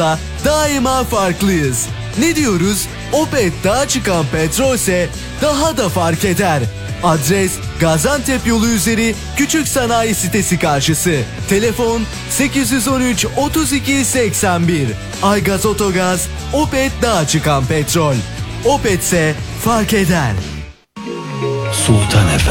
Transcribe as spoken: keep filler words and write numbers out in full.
daima farklıyız. Ne diyoruz? Opet daha çıkan petrolse daha da fark eder. Adres Gaziantep yolu üzeri Küçük Sanayi Sitesi karşısı. Telefon sekiz yüz on üç otuz iki seksen bir. Aygaz Otogaz, Opet daha çıkan petrol. Opetse fark eder. Sultan Efendi.